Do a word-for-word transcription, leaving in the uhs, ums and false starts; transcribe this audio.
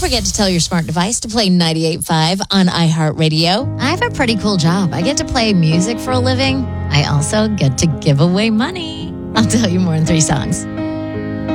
forget to tell your smart device to play ninety-eight point five on iHeartRadio. I have a pretty cool job. I get to play music for a living. I also get to give away money. I'll tell you more in three songs.